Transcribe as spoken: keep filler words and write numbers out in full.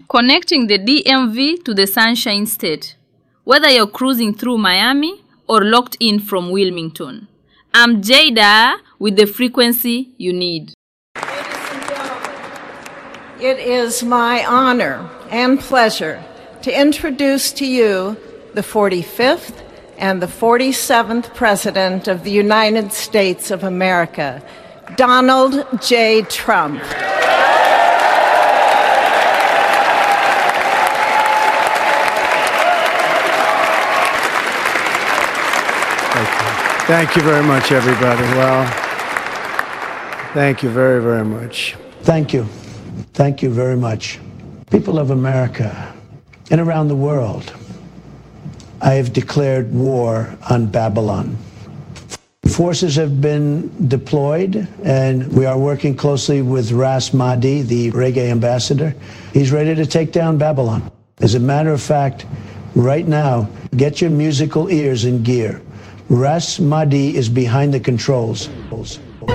Connecting the D M V to the Sunshine State, whether you're cruising through Miami or locked in from Wilmington. I'm Jada with the frequency you need. It is my honor and pleasure to introduce to you the forty-fifth and the forty-seventh President of the United States of America, Donald J. Trump. Thank you very much, everybody. Well, thank you very, very much. Thank you. Thank you very much. People of America and around the world, I have declared war on Babylon. Forces have been deployed, and we are working closely with Ras Mahdi, the reggae ambassador. He's ready to take down Babylon. As a matter of fact, right now, get your musical ears in gear. Ras Mahdi is behind the controls.